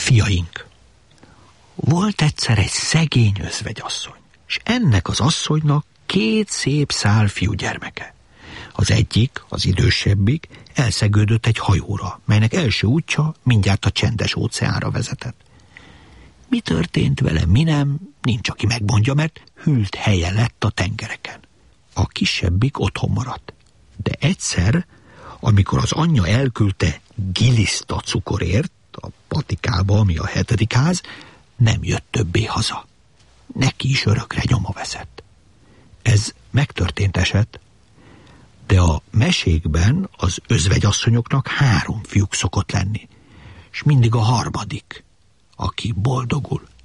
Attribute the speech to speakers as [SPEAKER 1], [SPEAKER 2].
[SPEAKER 1] Fiaink, volt egyszer egy szegény özvegyasszony, és ennek az asszonynak 2 szép szál fiúgyermeke. Az egyik, az idősebbik elszegődött egy hajóra, melynek első útja mindjárt a csendes óceánra vezetett. Mi történt vele, mi nem, nincs aki megmondja, mert hűlt helye lett a tengereken. A kisebbik otthon maradt. De egyszer, amikor az anyja elküldte giliszta cukorért a patikába, ami a 7. ház, nem jött többé haza. Neki is örökre nyoma veszett. Ez megtörtént eset, de a mesékben az özvegyasszonyoknak 3 fiúk szokott lenni, és mindig a harmadik, aki boldogul.